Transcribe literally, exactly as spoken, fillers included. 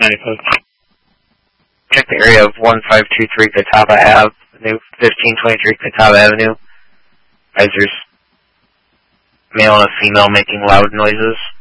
ninety-five. Check the area of one five two three Catawba Avenue, new fifteen twenty-three Catawba Avenue. As there's male and a female making loud noises.